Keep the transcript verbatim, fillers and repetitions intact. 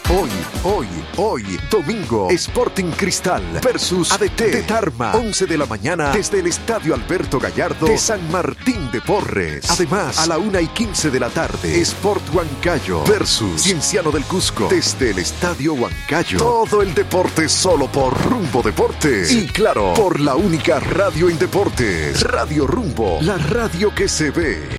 Hoy, hoy, hoy, domingo, Sporting Cristal versus A D T de Tarma, once de la mañana, desde el Estadio Alberto Gallardo de San Martín de Porres. Además, a la una y quince de la tarde, Sport Huancayo versus Cienciano del Cusco, desde el Estadio Huancayo. Todo el deporte solo por Rumbo Deportes. Y claro, por la única radio en deportes, Radio Rumbo, la radio que se ve.